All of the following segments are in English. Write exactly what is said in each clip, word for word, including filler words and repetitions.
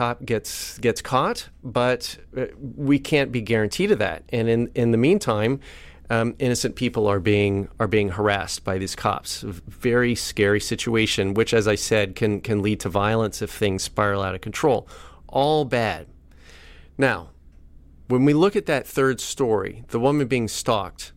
cop gets gets caught, but uh, we can't be guaranteed of that. And in, in the meantime, um, innocent people are being are being harassed by these cops. A very scary situation, which, as I said, can can lead to violence if things spiral out of control. All bad. Now, when we look at that third story, the woman being stalked,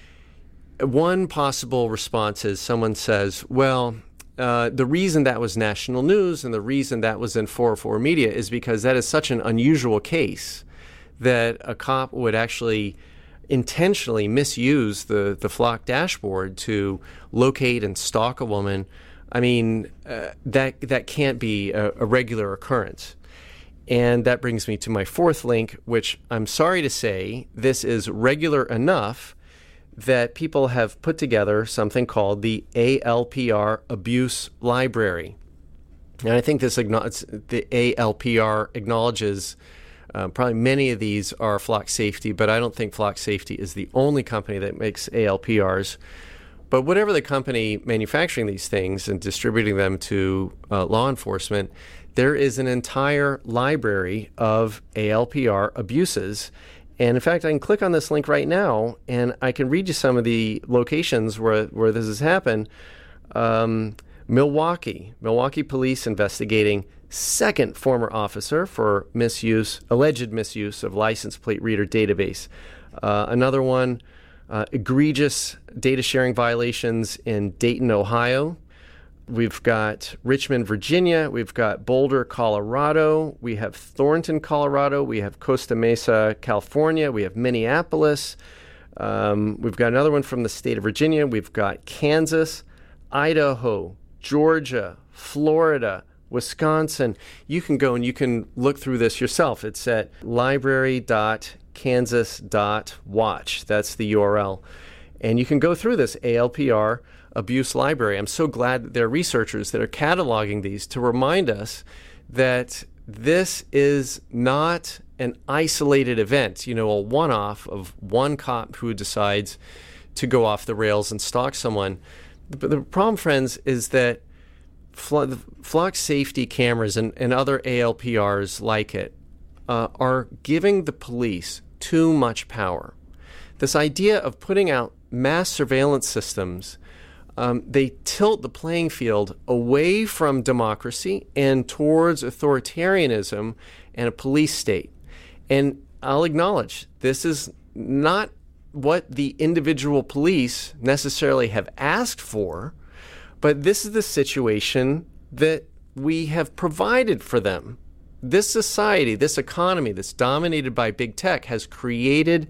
one possible response is someone says, well, uh, the reason that was national news and the reason that was in four oh four Media is because that is such an unusual case that a cop would actually intentionally misuse the, the Flock dashboard to locate and stalk a woman. I mean, uh, that, that can't be a, a regular occurrence. And that brings me to my fourth link, which I'm sorry to say, this is regular enough that people have put together something called the A L P R Abuse Library. And I think this the A L P R acknowledges uh, probably many of these are Flock Safety, but I don't think Flock Safety is the only company that makes A L P Rs. But whatever the company manufacturing these things and distributing them to uh, law enforcement, there is an entire library of A L P R abuses. And in fact, I can click on this link right now, and I can read you some of the locations where, where this has happened. Um, Milwaukee, Milwaukee police investigating second former officer for misuse, alleged misuse of license plate reader database. Uh, another one, uh, egregious data sharing violations in Dayton, Ohio. We've got Richmond, Virginia. We've got Boulder, Colorado. We have Thornton, Colorado. We have Costa Mesa, California. We have Minneapolis. Um, we've got another one from the state of Virginia. We've got Kansas, Idaho, Georgia, Florida, Wisconsin. You can go and you can look through this yourself. It's at library dot kansas dot watch. That's the U R L. And you can go through this A L P R abuse library. I'm so glad that there are researchers that are cataloging these to remind us that this is not an isolated event, you know, a one-off of one cop who decides to go off the rails and stalk someone. But the problem, friends, is that Flo- Flock Safety cameras and, and other A L P Rs like it uh, are giving the police too much power. This idea of putting out mass surveillance systems, Um, they tilt the playing field away from democracy and towards authoritarianism and a police state. And I'll acknowledge this is not what the individual police necessarily have asked for, but this is the situation that we have provided for them. This society, this economy that's dominated by big tech has created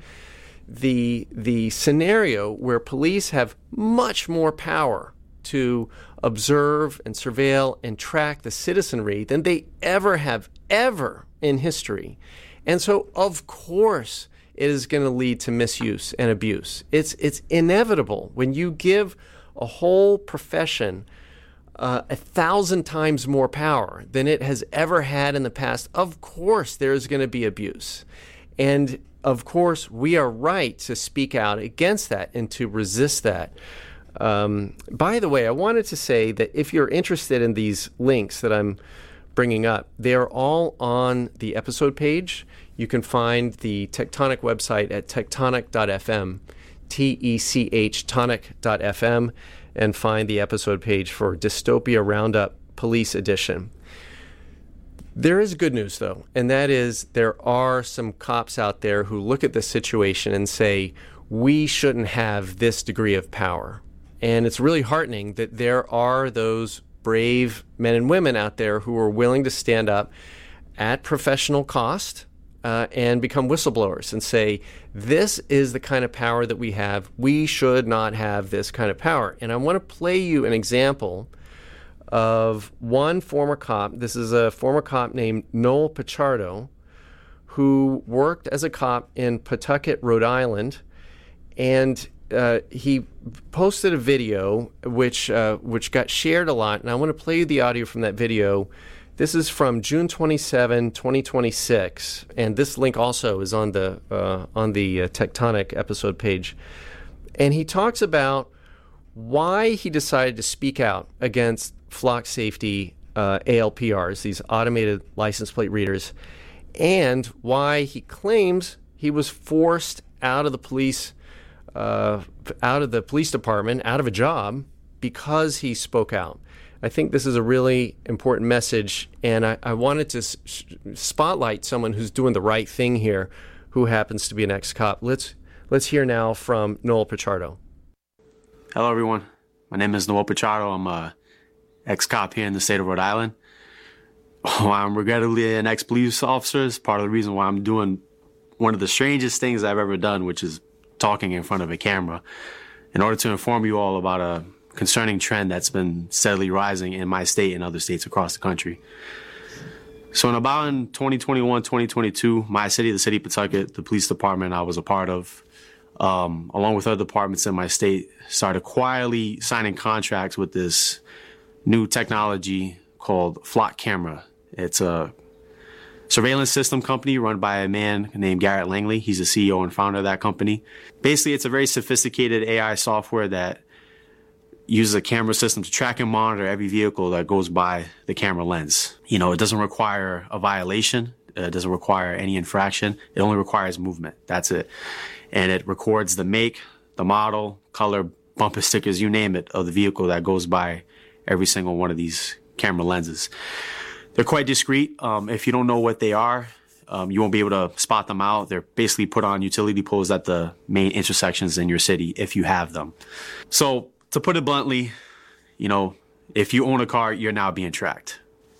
the the scenario where police have much more power to observe and surveil and track the citizenry than they ever have ever in history. And so, of course, it is going to lead to misuse and abuse. It's it's inevitable when you give a whole profession uh, a thousand times more power than it has ever had in the past. Of course, there is going to be abuse. And of course, we are right to speak out against that and to resist that. Um, by the way, I wanted to say that if you're interested in these links that I'm bringing up, they are all on the episode page. You can find the Tectonic website at tectonic dot f m, T E C H tonic dot f m, and find the episode page for Dystopia Roundup Police Edition. There is good news, though, and that is there are some cops out there who look at this situation and say, we shouldn't have this degree of power. And it's really heartening that there are those brave men and women out there who are willing to stand up at professional cost uh, and become whistleblowers and say, this is the kind of power that we have. We should not have this kind of power. And I want to play you an example of one former cop. This is a former cop named Noel Pichardo, who worked as a cop in Pawtucket, Rhode Island, and uh, he posted a video which uh, which got shared a lot, and I want to play you the audio from that video. This is from June twenty-seventh, twenty twenty-six, and this link also is on the uh, on the uh, Tectonic episode page. And he talks about why he decided to speak out against Flock Safety uh, A L P Rs, these automated license plate readers, and why he claims he was forced out of the police, uh, out of the police department, out of a job because he spoke out. I think this is a really important message, and I, I wanted to s- spotlight someone who's doing the right thing here, who happens to be an ex-cop. Let's let's hear now from Noel Pichardo. Hello, everyone. My name is Noel Pichardo. I'm a ex-cop here in the state of Rhode Island. Oh, I'm regrettably an ex-police officer. It's part of the reason why I'm doing one of the strangest things I've ever done, which is talking in front of a camera, in order to inform you all about a concerning trend that's been steadily rising in my state and other states across the country. So in about in twenty twenty-one, twenty twenty-two, my city, the city of Pawtucket, the police department I was a part of, um, along with other departments in my state, started quietly signing contracts with this new technology called Flock Camera. It's a surveillance system company run by a man named Garrett Langley. He's the C E O and founder of that company. Basically, it's a very sophisticated A I software that uses a camera system to track and monitor every vehicle that goes by the camera lens. You know, it doesn't require a violation. It doesn't require any infraction. It only requires movement. That's it. And it records the make, the model, color, bumper stickers, you name it, of the vehicle that goes by every single one of these camera lenses. They're quite discreet. Um, if you don't know what they are, um, you won't be able to spot them out. They're basically put on utility poles at the main intersections in your city if you have them. So, to put it bluntly, you know, if you own a car, you're now being tracked.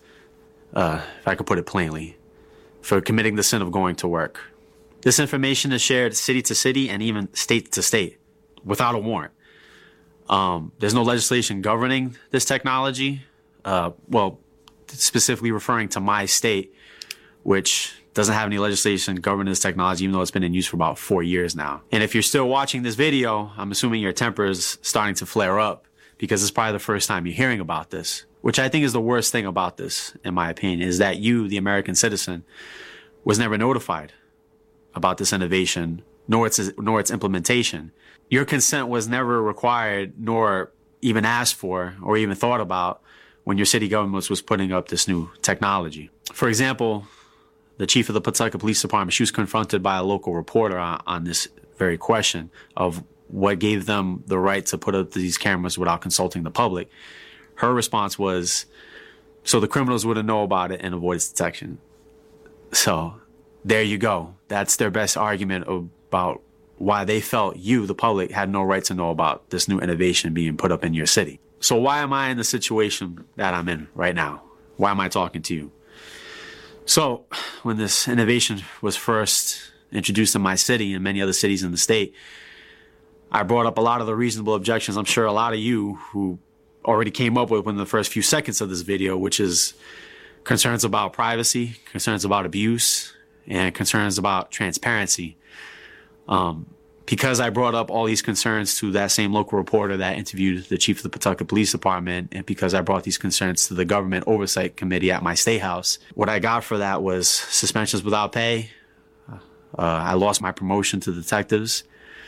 Uh, if I could put it plainly, for committing the sin of going to work. This information is shared city to city and even state to state without a warrant. Um, there's no legislation governing this technology. Uh, well, specifically referring to my state, which doesn't have any legislation governing this technology, even though it's been in use for about four years now. And if you're still watching this video, I'm assuming your temper is starting to flare up because it's probably the first time you're hearing about this, which I think is the worst thing about this, in my opinion, is that you, the American citizen, was never notified about this innovation, nor its, nor its implementation. Your consent was never required, nor even asked for, or even thought about when your city government was putting up this new technology. For example, the chief of the Pawtucket Police Department, she was confronted by a local reporter on, on this very question of what gave them the right to put up these cameras without consulting the public. Her response was, so the criminals wouldn't know about it and avoid its detection. So there you go. That's their best argument about why they felt you, the public, had no right to know about this new innovation being put up in your city. So why am I in the situation that I'm in right now? Why am I talking to you? So when this innovation was first introduced in my city and many other cities in the state, I brought up a lot of the reasonable objections I'm sure a lot of you who already came up with within the first few seconds of this video, which is concerns about privacy, concerns about abuse, and concerns about transparency. Um, because I brought up all these concerns to that same local reporter that interviewed the chief of the Pawtucket Police Department, and because I brought these concerns to the Government Oversight Committee at my state house, what I got for that was suspensions without pay. Uh, I lost my promotion to detectives.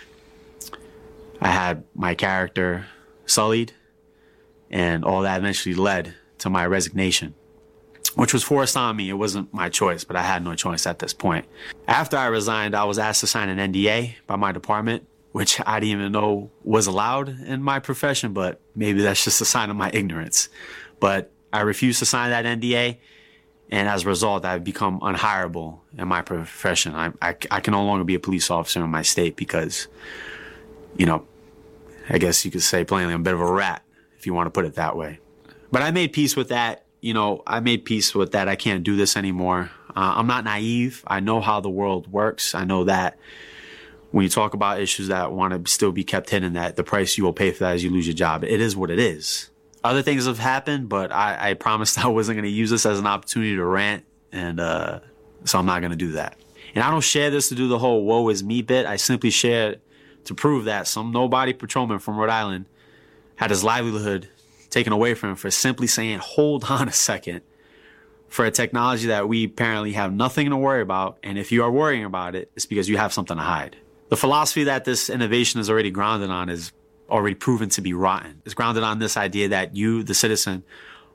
I had my character sullied, and all that eventually led to my resignation, which was forced on me. It wasn't my choice, but I had no choice at this point. After I resigned, I was asked to sign an N D A by my department, which I didn't even know was allowed in my profession, but maybe that's just a sign of my ignorance. But I refused to sign that N D A, and as a result, I've become unhireable in my profession. I, I, I can no longer be a police officer in my state because, you know, I guess you could say plainly I'm a bit of a rat, if you want to put it that way. But I made peace with that. You know, I made peace with that. I can't do this anymore. Uh, I'm not naive. I know how the world works. I know that when you talk about issues that want to still be kept hidden, that the price you will pay for that is you lose your job. It is what it is. Other things have happened, but I, I promised I wasn't going to use this as an opportunity to rant, and uh, so I'm not going to do that. And I don't share this to do the whole woe is me bit. I simply share it to prove that some nobody patrolman from Rhode Island had his livelihood taken away from him for simply saying, hold on a second, for a technology that we apparently have nothing to worry about. And if you are worrying about it, it's because you have something to hide. The philosophy that this innovation is already grounded on is already proven to be rotten. It's grounded on this idea that you, the citizen,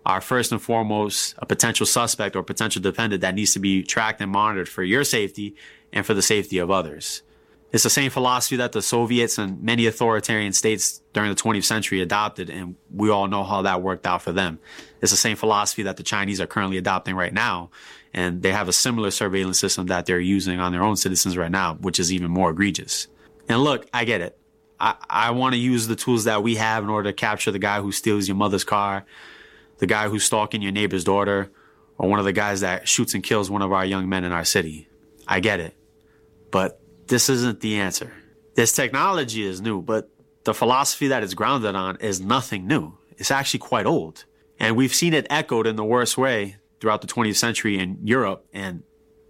are first and foremost a potential suspect or potential dependent that needs to be tracked and monitored for your safety and for the safety of others. It's the same philosophy that the Soviets and many authoritarian states during the twentieth century adopted, and we all know how that worked out for them. It's the same philosophy that the Chinese are currently adopting right now, and they have a similar surveillance system that they're using on their own citizens right now, which is even more egregious. And look, I get it. I, I want to use the tools that we have in order to capture the guy who steals your mother's car, the guy who's stalking your neighbor's daughter, or one of the guys that shoots and kills one of our young men in our city. I get it. But this isn't the answer. This technology is new, but the philosophy that it's grounded on is nothing new. It's actually quite old. And we've seen it echoed in the worst way throughout the twentieth century in Europe, and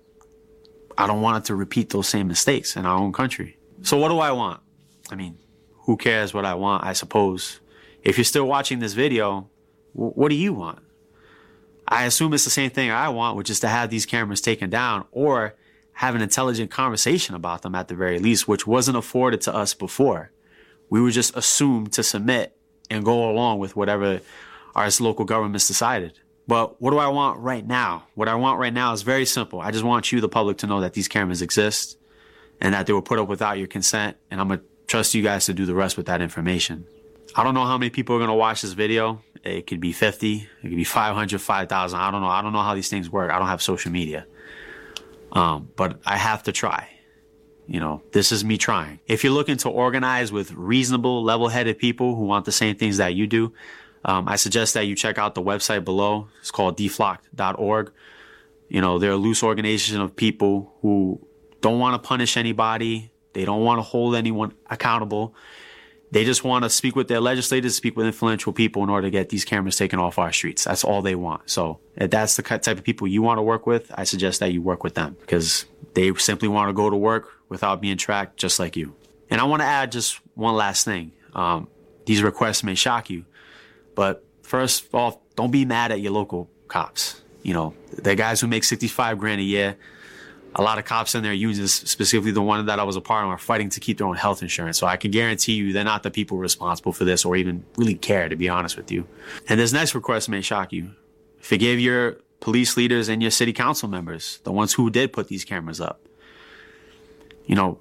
I don't want it to repeat those same mistakes in our own country. So what do I want? I mean, who cares what I want, I suppose. If you're still watching this video, w- what do you want? I assume it's the same thing I want, which is to have these cameras taken down or have an intelligent conversation about them at the very least, which wasn't afforded to us before. We were just assumed to submit and go along with whatever our local governments decided. But what do I want right now? What I want right now is very simple. I just want you, the public, to know that these cameras exist and that they were put up without your consent. And I'm going to trust you guys to do the rest with that information. I don't know how many people are going to watch this video. It could be fifty. It could be five hundred, five thousand. I don't know. I don't know how these things work. I don't have social media. Um, but I have to try. You know, this is me trying. If you're looking to organize with reasonable, level-headed people who want the same things that you do, um, I suggest that you check out the website below. It's called d flock dot org. You know, they're a loose organization of people who don't want to punish anybody. They don't want to hold anyone accountable. They just want to speak with their legislators, speak with influential people in order to get these cameras taken off our streets. That's all they want. So if that's the type of people you want to work with, I suggest that you work with them because they simply want to go to work without being tracked just like you. And I want to add just one last thing. Um, these requests may shock you, but first of all, don't be mad at your local cops. You know, they're guys who make sixty-five grand a year. A lot of cops in their unions, specifically the one that I was a part of, are fighting to keep their own health insurance. So I can guarantee you they're not the people responsible for this or even really care, to be honest with you. And this next request may shock you. Forgive your police leaders and your city council members, the ones who did put these cameras up. You know,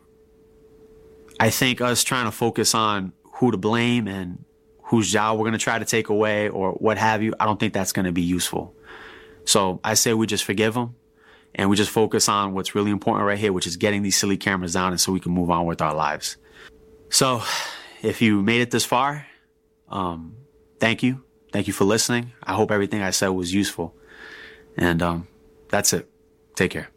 I think us trying to focus on who to blame and whose job we're going to try to take away or what have you, I don't think that's going to be useful. So I say we just forgive them. And we just focus on what's really important right here, which is getting these silly cameras down and so we can move on with our lives. So if you made it this far, um, thank you. Thank you for listening. I hope everything I said was useful. And um, that's it. Take care.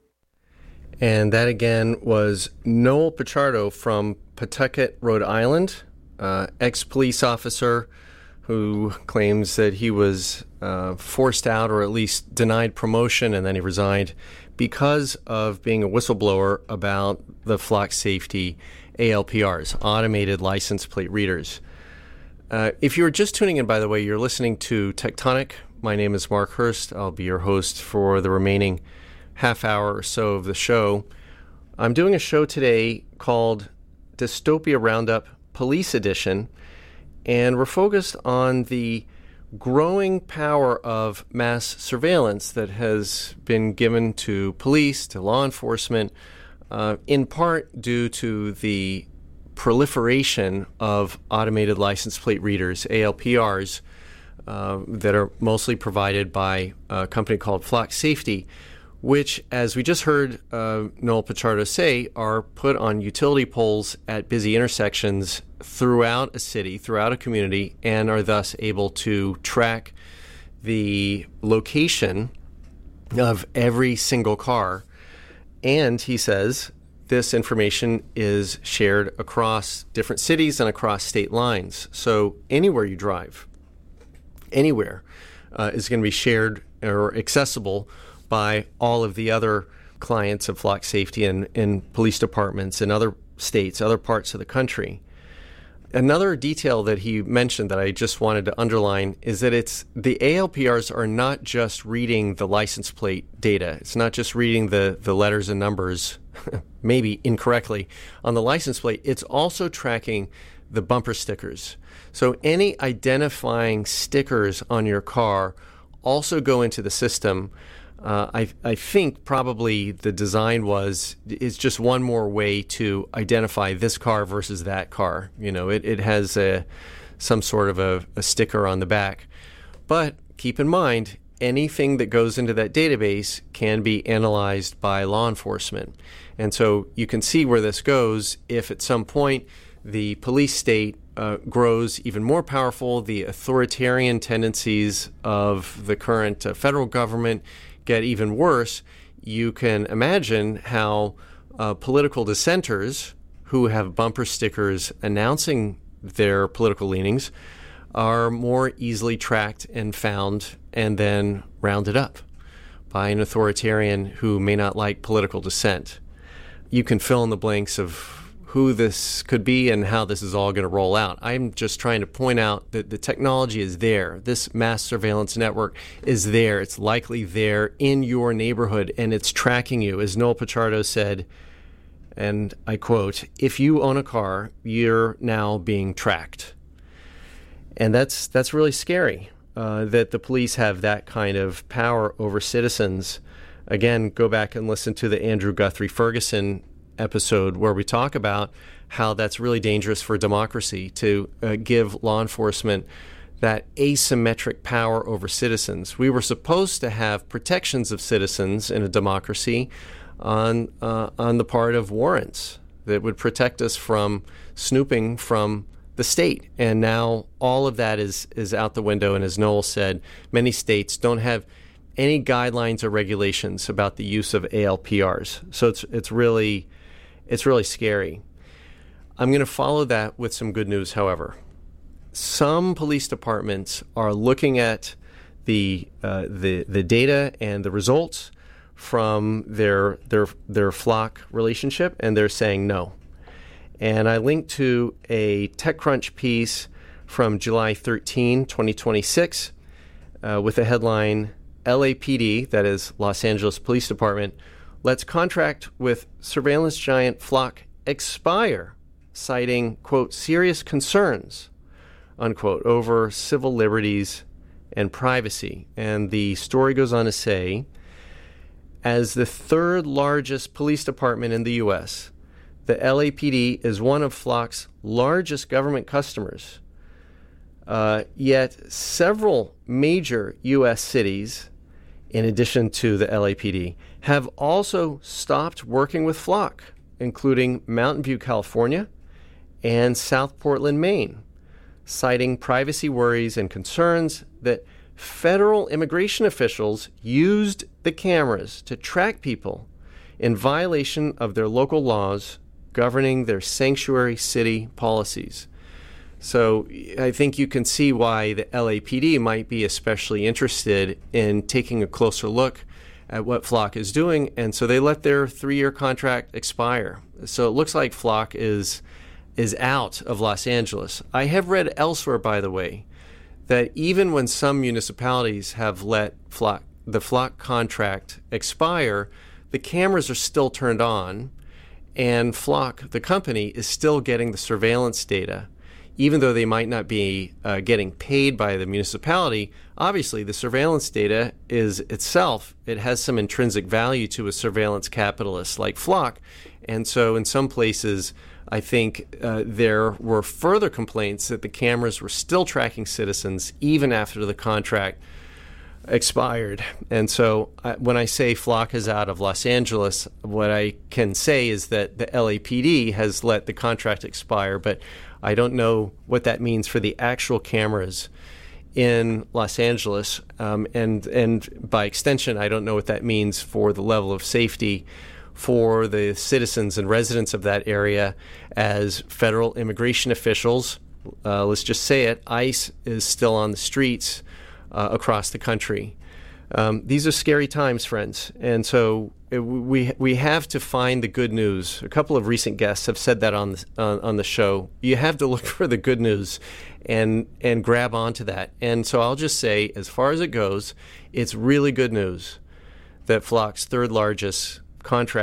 And that again was Noel Pichardo from Pawtucket, Rhode Island, uh, ex-police officer who claims that he was uh, forced out or at least denied promotion and then he resigned because of being a whistleblower about the Flock Safety A L P Rs, automated license plate readers. Uh, if you're just tuning in, by the way, you're listening to Tectonic. My name is Mark Hurst. I'll be your host for the remaining half hour or so of the show. I'm doing a show today called Dystopia Roundup Police Edition, and we're focused on the growing power of mass surveillance that has been given to police, to law enforcement, uh, in part due to the proliferation of automated license plate readers, A L P Rs, uh, that are mostly provided by a company called Flock Safety, which, as we just heard uh, Noel Pichardo say, are put on utility poles at busy intersections throughout a city, throughout a community, and are thus able to track the location of every single car. And he says this information is shared across different cities and across state lines. So anywhere you drive, anywhere, uh, is going to be shared or accessible by all of the other clients of Flock Safety and, and police departments in other states, other parts of the country. Another detail that he mentioned that I just wanted to underline is that it's the A L P Rs are not just reading the license plate data. It's not just reading the, the letters and numbers, maybe incorrectly, on the license plate. It's also tracking the bumper stickers. So any identifying stickers on your car also go into the system. Uh, I, I think probably the design was is just one more way to identify this car versus that car. You know, it, it has a, some sort of a, a sticker on the back. But keep in mind, anything that goes into that database can be analyzed by law enforcement. And so you can see where this goes if at some point the police state uh, grows even more powerful, the authoritarian tendencies of the current uh, federal government get even worse. You can imagine how uh, political dissenters who have bumper stickers announcing their political leanings are more easily tracked and found and then rounded up by an authoritarian who may not like political dissent. You can fill in the blanks of who this could be and how this is all going to roll out. I'm just trying to point out that the technology is there. This mass surveillance network is there. It's likely there in your neighborhood, and it's tracking you. As Noel Pichardo said, and I quote, "If you own a car, you're now being tracked." And that's that's really scary, uh, that the police have that kind of power over citizens. Again, go back and listen to the Andrew Guthrie Ferguson episode where we talk about how that's really dangerous for democracy to uh, give law enforcement that asymmetric power over citizens. We were supposed to have protections of citizens in a democracy on uh, on the part of warrants that would protect us from snooping from the state. And now all of that is is out the window. And as Noel said, many states don't have any guidelines or regulations about the use of A L P Rs. So it's it's really it's really scary. I'm going to follow that with some good news, however. Some police departments are looking at the uh, the the data and the results from their their their Flock relationship, and they're saying no. And I linked to a TechCrunch piece from July thirteenth, twenty twenty-six, uh, with the headline, L A P D, that is Los Angeles Police Department, lets contract with surveillance giant Flock expire, citing, quote, serious concerns, unquote, over civil liberties and privacy. And the story goes on to say, as the third largest police department in the U S, the L A P D is one of Flock's largest government customers. Uh, yet several major U S cities, in addition to the L A P D, have also stopped working with Flock, including Mountain View, California, and South Portland, Maine, citing privacy worries and concerns that federal immigration officials used the cameras to track people in violation of their local laws governing their sanctuary city policies. So I think you can see why the L A P D might be especially interested in taking a closer look at what Flock is doing, and so they let their three-year contract expire. So it looks like Flock is is out of Los Angeles. I have read elsewhere, by the way, that even when some municipalities have let Flock, the Flock contract expire, the cameras are still turned on, and Flock, the company, is still getting the surveillance data. Even though they might not be uh, getting paid by the municipality, obviously the surveillance data is itself, it has some intrinsic value to a surveillance capitalist like Flock. And so in some places, I think uh, there were further complaints that the cameras were still tracking citizens even after the contract expired. And so uh, when I say Flock is out of Los Angeles, what I can say is that the L A P D has let the contract expire, but I don't know what that means for the actual cameras in Los Angeles. Um, and, and by extension, I don't know what that means for the level of safety for the citizens and residents of that area as federal immigration officials, uh, let's just say it, ICE is still on the streets uh, across the country. Um, these are scary times, friends, and so it, we we have to find the good news. A couple of recent guests have said that on the, on, on the show. You have to look for the good news and and grab onto that. And so I'll just say, as far as it goes, it's really good news that Flock's third largest contract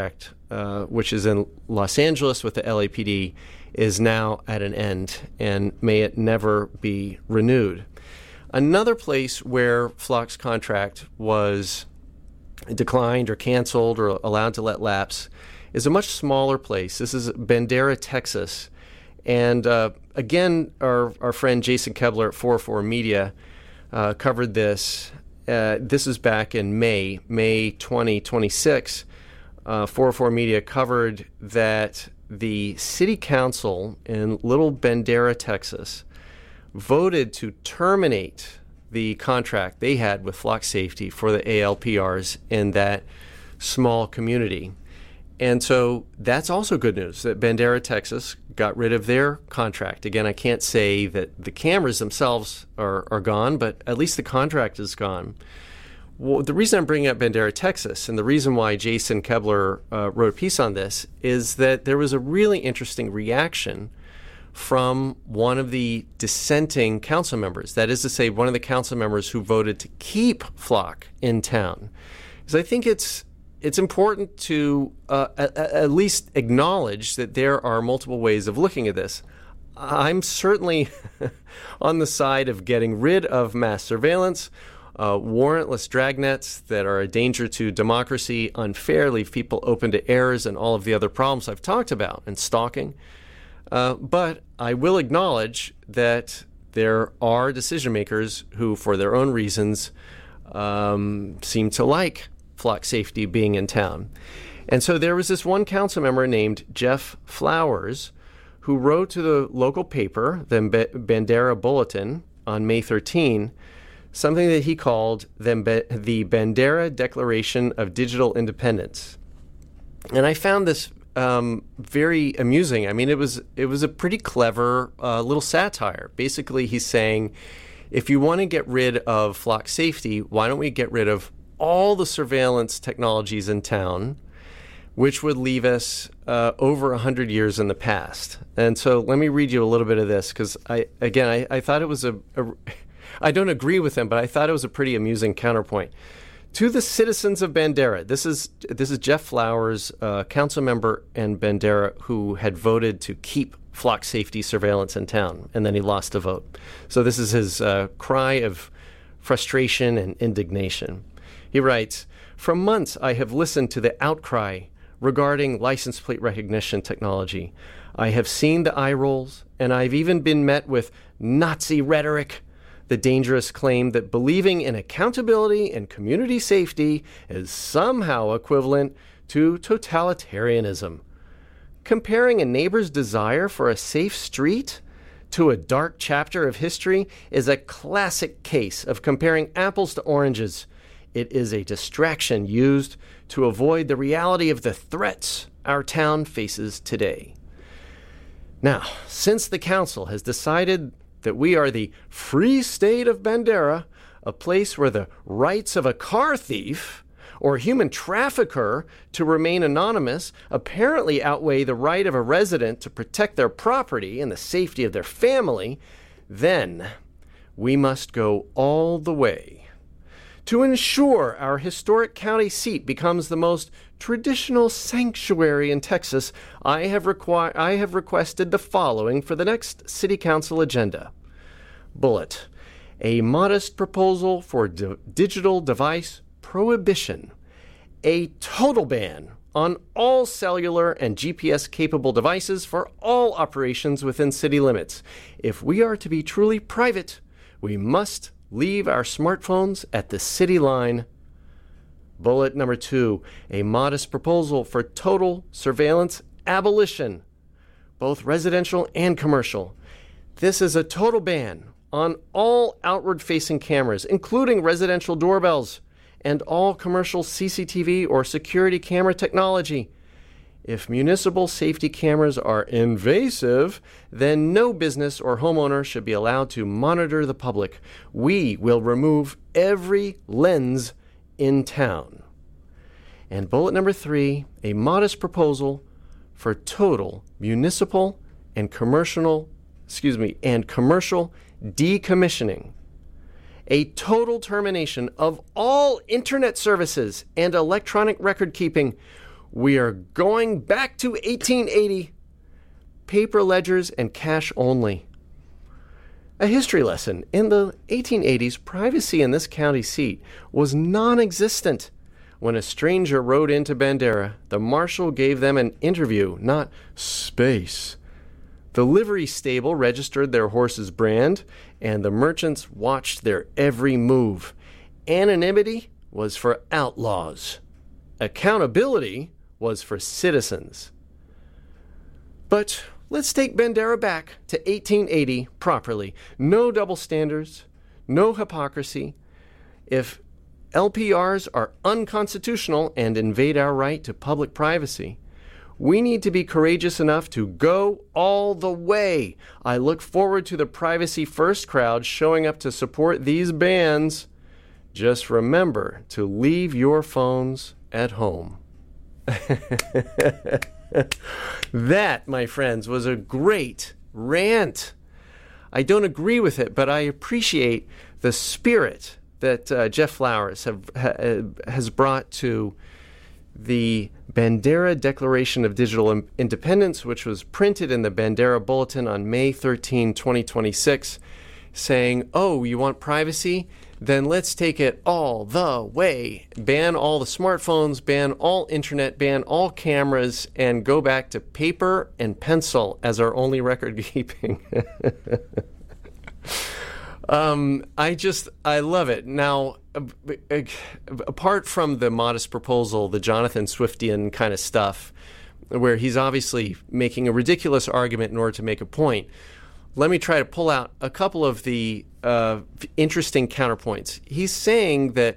uh, which is in Los Angeles with the L A P D, is now at an end, and may it never be renewed. Another place where Flock's contract was declined or canceled or allowed to let lapse is a much smaller place. This is Bandera, Texas. And uh, again, our, our friend Jason Kebler at four oh four Media uh, covered this. Uh, this is back in May, May twenty twenty-six. Uh, four oh four Media covered that the city council in Little Bandera, Texas, voted to terminate the contract they had with Flock Safety for the A L P Rs in that small community. And so that's also good news that Bandera, Texas got rid of their contract. Again, I can't say that the cameras themselves are, are gone, but at least the contract is gone. Well, the reason I'm bringing up Bandera, Texas, and the reason why Jason Kebler uh, wrote a piece on this is that there was a really interesting reaction from one of the dissenting council members. That is to say, one of the council members who voted to keep Flock in town. Because I think it's it's important to uh, at, at least acknowledge that there are multiple ways of looking at this. I'm certainly on the side of getting rid of mass surveillance, uh, warrantless dragnets that are a danger to democracy, unfair, leave people open to errors and all of the other problems I've talked about, and stalking. Uh, but I will acknowledge that there are decision makers who, for their own reasons, um, seem to like Flock Safety being in town. And so there was this one council member named Jeff Flowers who wrote to the local paper, the Bandera Bulletin, on May thirteenth, something that he called the, the Bandera Declaration of Digital Independence. And I found this um, very amusing. I mean, it was it was a pretty clever uh, little satire. Basically, he's saying, if you want to get rid of Flock Safety, why don't we get rid of all the surveillance technologies in town, which would leave us uh, over one hundred years in the past. And so let me read you a little bit of this, because, I again, I, I thought it was a, a... I don't agree with him, but I thought it was a pretty amusing counterpoint. To the citizens of Bandera, this is this is Jeff Flowers, uh, council member in Bandera, who had voted to keep Flock Safety surveillance in town, and then he lost a vote. So this is his uh, cry of frustration and indignation. He writes, "For months I have listened to the outcry regarding license plate recognition technology. I have seen the eye rolls, and I've even been met with Nazi rhetoric, the dangerous claim that believing in accountability and community safety is somehow equivalent to totalitarianism. Comparing a neighbor's desire for a safe street to a dark chapter of history is a classic case of comparing apples to oranges. It is a distraction used to avoid the reality of the threats our town faces today." Now, since the council has decided that we are the free state of Bandera, a place where the rights of a car thief or human trafficker to remain anonymous apparently outweigh the right of a resident to protect their property and the safety of their family, then we must go all the way. To ensure our historic county seat becomes the most traditional sanctuary in Texas, I have, requi- I have requested the following for the next City Council agenda. Bullet. A modest proposal for di- digital device prohibition. A total ban on all cellular and G P S-capable devices for all operations within city limits. If we are to be truly private, we must leave our smartphones at the city line. Bullet number two, a modest proposal for total surveillance abolition, both residential and commercial. This is a total ban on all outward-facing cameras, including residential doorbells, and all commercial C C T V or security camera technology. If municipal safety cameras are invasive, then no business or homeowner should be allowed to monitor the public. We will remove every lens in town. And bullet number three, a modest proposal for total municipal and commercial, excuse me, and commercial decommissioning. A total termination of all internet services and electronic record keeping. We are going back to eighteen eighty. Paper ledgers and cash only. A history lesson. In the eighteen eighties, privacy in this county seat was non-existent. When a stranger rode into Bandera, the marshal gave them an interview, not space. The livery stable registered their horse's brand, and the merchants watched their every move. Anonymity was for outlaws. Accountability was for citizens. But let's take Bandera back to eighteen eighty properly. No double standards, no hypocrisy. If L P Rs are unconstitutional and invade our right to public privacy, we need to be courageous enough to go all the way. I look forward to the Privacy First crowd showing up to support these bans. Just remember to leave your phones at home. That, my friends, was a great rant. I don't agree with it, but I appreciate the spirit that uh, Jeff Flowers have, ha, has brought to the Bandera Declaration of Digital Independence, which was printed in the Bandera Bulletin on May thirteenth, twenty twenty-six, saying, oh, you want privacy? Then let's take it all the way. Ban all the smartphones, ban all internet, ban all cameras, and go back to paper and pencil as our only record keeping. um, I just, I love it. Now, uh, uh, apart from the modest proposal, the Jonathan Swiftian kind of stuff, where he's obviously making a ridiculous argument in order to make a point, let me try to pull out a couple of the uh, interesting counterpoints. He's saying that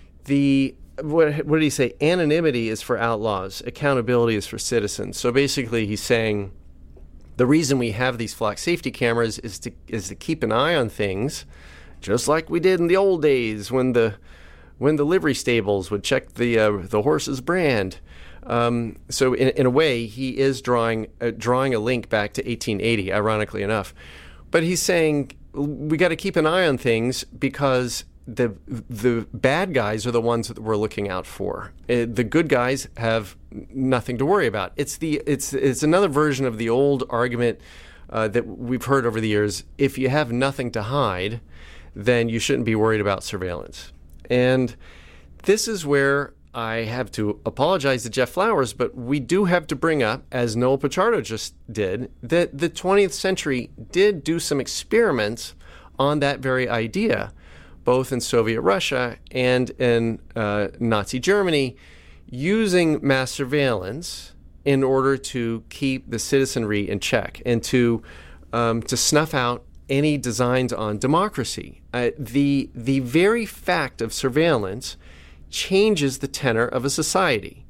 the, what, what did he say? Anonymity is for outlaws. Accountability is for citizens. So basically he's saying the reason we have these flock safety cameras is to is to keep an eye on things, just like we did in the old days when the when the livery stables would check the uh, the horse's brand. Um, so in, in a way, he is drawing uh, drawing a link back to eighteen eighty, ironically enough. But he's saying we got to keep an eye on things because the the bad guys are the ones that we're looking out for. Uh, the good guys have nothing to worry about. It's the it's it's another version of the old argument uh, that we've heard over the years. If you have nothing to hide, then you shouldn't be worried about surveillance. And this is where I have to apologize to Jeff Flowers, but we do have to bring up, as Noel Pichardo just did, that the twentieth century did do some experiments on that very idea, both in Soviet Russia and in uh, Nazi Germany, using mass surveillance in order to keep the citizenry in check and to um, to snuff out any designs on democracy. Uh, the the very fact of surveillance changes the tenor of a society.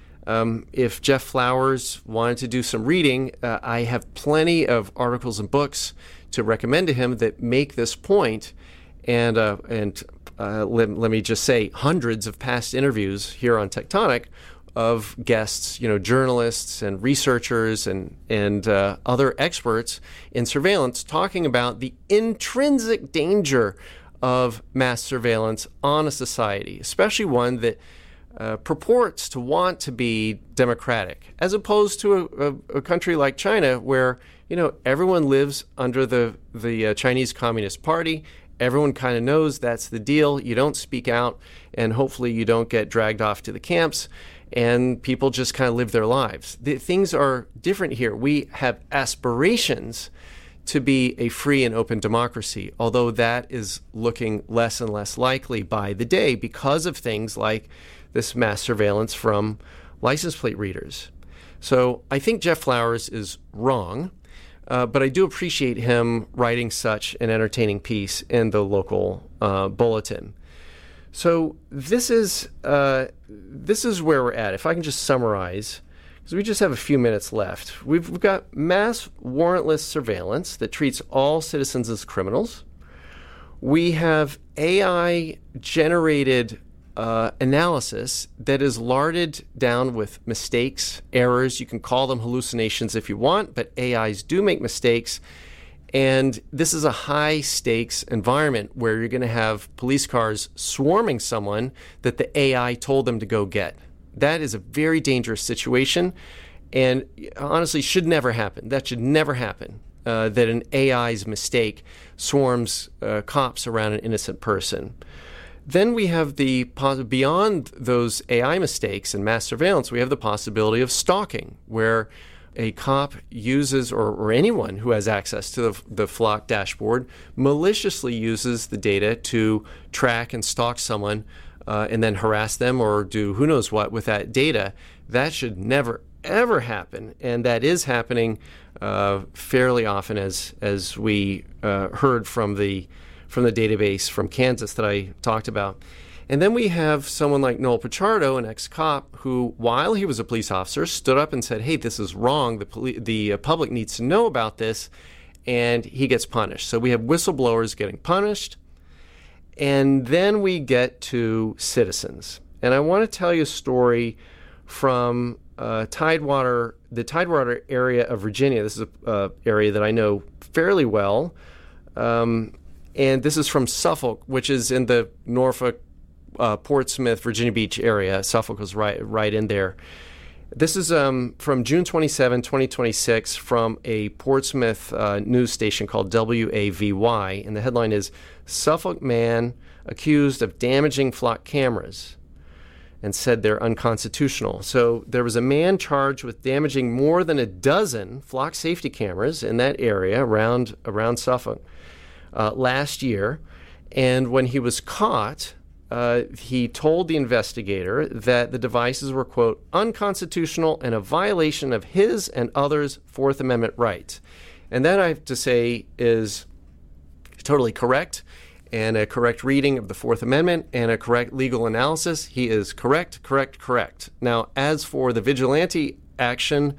Um, if Jeff Flowers wanted to do some reading, uh, I have plenty of articles and books to recommend to him that make this point. And uh, and uh, let, let me just say, hundreds of past interviews here on Tectonic of guests, you know, journalists and researchers and and uh, other experts in surveillance talking about the intrinsic danger of mass surveillance on a society, especially one that uh, purports to want to be democratic, as opposed to a, a, a country like China, where you know everyone lives under the the uh, Chinese Communist Party. Everyone kind of knows that's the deal. You don't speak out, and hopefully you don't get dragged off to the camps, and people just kind of live their lives. The, things are different here. We have aspirations to be a free and open democracy, although that is looking less and less likely by the day because of things like this mass surveillance from license plate readers. So I think Jeff Flowers is wrong, uh, but I do appreciate him writing such an entertaining piece in the local uh, bulletin. So this is uh, this is where we're at. If I can just summarize, because we just have a few minutes left. We've, we've got mass warrantless surveillance that treats all citizens as criminals. We have A I-generated uh, analysis that is larded down with mistakes, errors. You can call them hallucinations if you want, but A Is do make mistakes. And this is a high-stakes environment where you're going to have police cars swarming someone that the A I told them to go get. That is a very dangerous situation, and honestly should never happen. That should never happen, uh, that an A I's mistake swarms uh, cops around an innocent person. Then we have the, beyond those A I mistakes and mass surveillance, we have the possibility of stalking, where a cop uses, or, or anyone who has access to the, the Flock dashboard, maliciously uses the data to track and stalk someone uh, and then harass them or do who knows what with that data. That should never, ever happen. And that is happening uh, fairly often, as, as we uh, heard from the from the database from Kansas that I talked about. And then we have someone like Noel Pichardo, an ex-cop, who, while he was a police officer, stood up and said, hey, this is wrong. The, poli- the uh, public needs to know about this. And he gets punished. So we have whistleblowers getting punished. And then we get to citizens. And I want to tell you a story from uh, Tidewater, the Tidewater area of Virginia. This is an uh, area that I know fairly well. Um, And this is from Suffolk, which is in the Norfolk, uh, Portsmouth, Virginia Beach area. Suffolk was right right in there. This is um, from June twenty-seventh, twenty twenty-six, from a Portsmouth uh, news station called W A V Y. And the headline is, Suffolk man accused of damaging Flock cameras and said they're unconstitutional. So there was a man charged with damaging more than a dozen Flock safety cameras in that area around around Suffolk. Uh, last year, and when he was caught, uh, he told the investigator that the devices were, quote, unconstitutional and a violation of his and others' Fourth Amendment rights. And that, I have to say, is totally correct, and a correct reading of the Fourth Amendment and a correct legal analysis. He is correct, correct, correct. Now, as for the vigilante action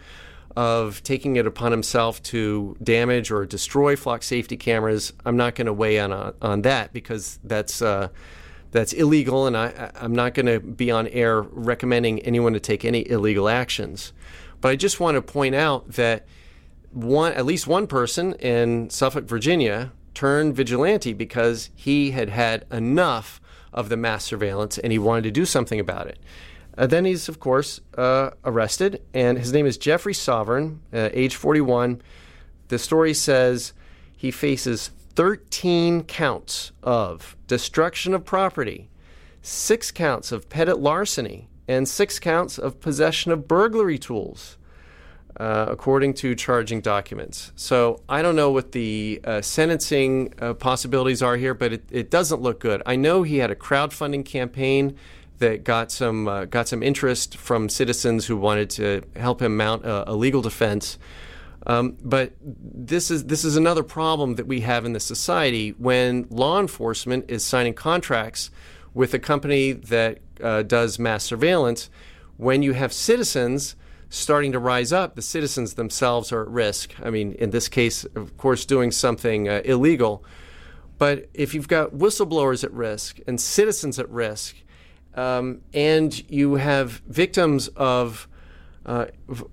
of taking it upon himself to damage or destroy Flock safety cameras, I'm not going to weigh in on, on that, because that's uh, that's illegal, and I, I'm not going to be on air recommending anyone to take any illegal actions. But I just want to point out that one, at least one person in Suffolk, Virginia, turned vigilante because he had had enough of the mass surveillance and he wanted to do something about it. Uh, then he's, of course, uh, arrested, and his name is Jeffrey Sovereign, uh, age forty-one. The story says he faces thirteen counts of destruction of property, six counts of petty larceny, and six counts of possession of burglary tools, uh, according to charging documents. So I don't know what the uh, sentencing uh, possibilities are here, but it, it doesn't look good. I know he had a crowdfunding campaign that got some uh, got some interest from citizens who wanted to help him mount a, a legal defense. Um, but this is this is another problem that we have in the society when law enforcement is signing contracts with a company that uh, does mass surveillance. When you have citizens starting to rise up, the citizens themselves are at risk. I mean, in this case, of course, doing something uh, illegal. But if you've got whistleblowers at risk and citizens at risk, Um, and you have victims of uh,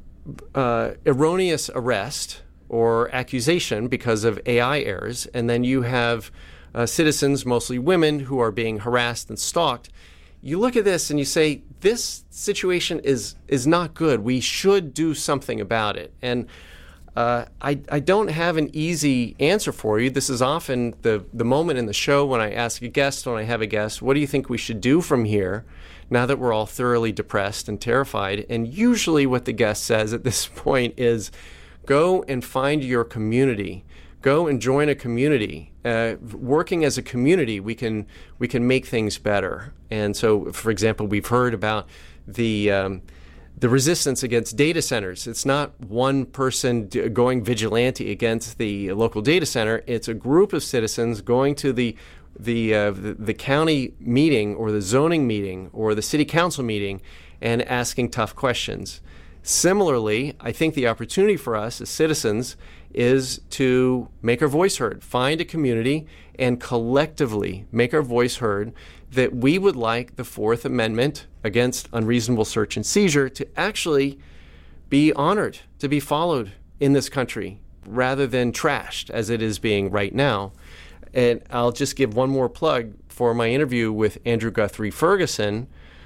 uh, erroneous arrest or accusation because of A I errors, and then you have uh, citizens, mostly women, who are being harassed and stalked. You look at this and you say, this situation is is not good. We should do something about it. And Uh, I, I don't have an easy answer for you. This is often the, the moment in the show when I ask a guest, when I have a guest, what do you think we should do from here now that we're all thoroughly depressed and terrified? And usually what the guest says at this point is, go and find your community. Go and join a community. Uh, working as a community, we can we can make things better. And so, for example, we've heard about the um, the resistance against data centers. It's not one person going vigilante against the local data center. It's a group of citizens going to the the, uh, the the county meeting or the zoning meeting or the city council meeting and asking tough questions. Similarly, I think the opportunity for us as citizens is to make our voice heard, find a community, and collectively make our voice heard that we would like the Fourth Amendment against unreasonable search and seizure to actually be honored, to be followed in this country, rather than trashed as it is being right now. And I'll just give one more plug for my interview with Andrew Guthrie Ferguson,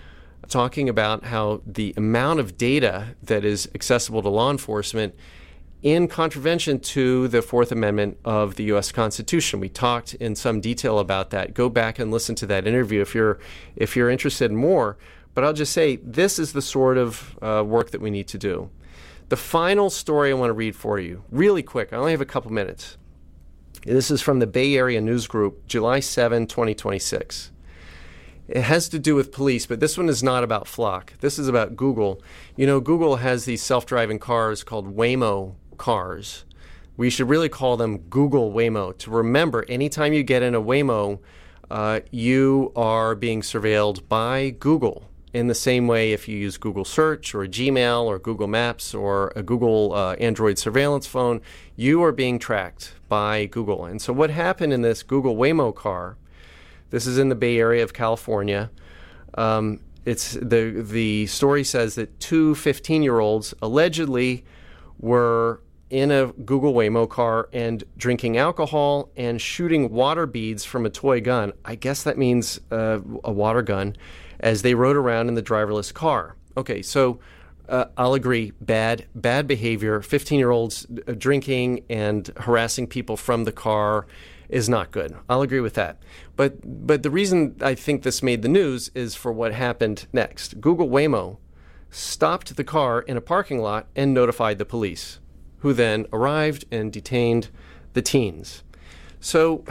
talking about how the amount of data that is accessible to law enforcement in contravention to the Fourth Amendment of the U S Constitution. We talked in some detail about that. Go back and listen to that interview if you're if you're interested in more. But I'll just say this is the sort of uh, work that we need to do. The final story I want to read for you, really quick. I only have a couple minutes. This is from the Bay Area News Group, July seventh, twenty twenty-six. It has to do with police, but this one is not about Flock. This is about Google. You know, Google has these self-driving cars called Waymo cars. We should really call them Google Waymo. To remember, anytime you get in a Waymo, uh, you are being surveilled by Google. In the same way, if you use Google Search or Gmail or Google Maps or a Google uh, Android surveillance phone, you are being tracked by Google. And so what happened in this Google Waymo car, this is in the Bay Area of California, um, it's the, the story says that two fifteen-year-olds allegedly were in a Google Waymo car and drinking alcohol and shooting water beads from a toy gun. I guess that means uh, a water gun, as they rode around in the driverless car. Okay, so uh, I'll agree, bad bad behavior. fifteen-year-olds drinking and harassing people from the car is not good. I'll agree with that. But but the reason I think this made the news is for what happened next. Google Waymo stopped the car in a parking lot and notified the police, who then arrived and detained the teens. So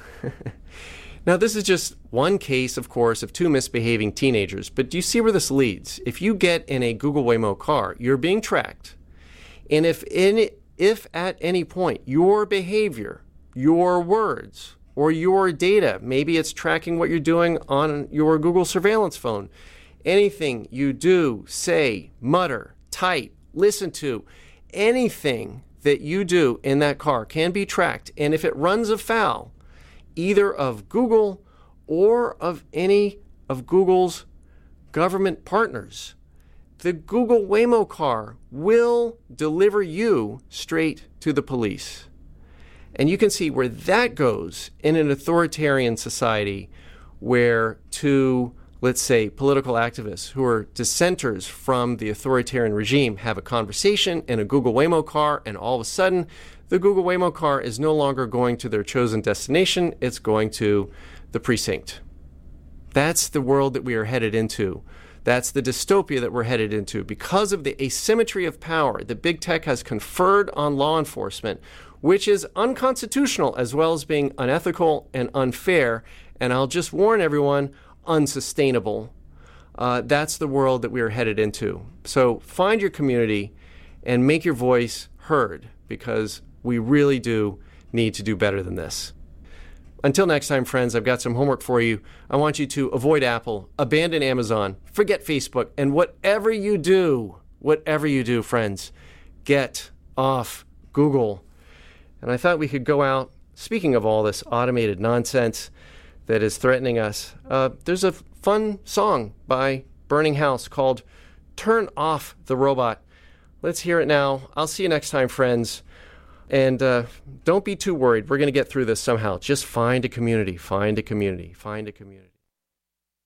now, this is just one case, of course, of two misbehaving teenagers. But do you see where this leads? If you get in a Google Waymo car, you're being tracked. And if in, if at any point your behavior, your words, or your data, maybe it's tracking what you're doing on your Google surveillance phone, anything you do, say, mutter, type, listen to, anything that you do in that car can be tracked. And if it runs afoul either of Google or of any of Google's government partners, the Google Waymo car will deliver you straight to the police. And you can see where that goes in an authoritarian society where two, let's say, political activists who are dissenters from the authoritarian regime have a conversation in a Google Waymo car, and all of a sudden, the Google Waymo car is no longer going to their chosen destination, it's going to the precinct. That's the world that we are headed into. That's the dystopia that we're headed into. Because of the asymmetry of power that big tech has conferred on law enforcement, which is unconstitutional as well as being unethical and unfair, and I'll just warn everyone, unsustainable. Uh, that's the world that we are headed into. So find your community and make your voice heard, because we really do need to do better than this. Until next time, friends, I've got some homework for you. I want you to avoid Apple, abandon Amazon, forget Facebook, and whatever you do, whatever you do, friends, get off Google. And I thought we could go out, speaking of all this automated nonsense that is threatening us, uh, there's a fun song by Burning House called Turn Off the Robot. Let's hear it now. I'll see you next time, friends. And uh, don't be too worried. We're going to get through this somehow. Just find a community, find a community, find a community.